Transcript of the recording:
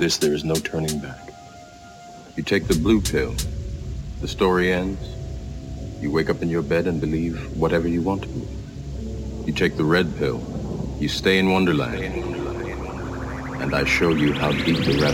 this, there is no turning back. You take the blue pill, the story ends. You wake up in your bed and believe whatever you want to believe. You take the red pill, you stay in Wonderland, and I show you how deep the rabbit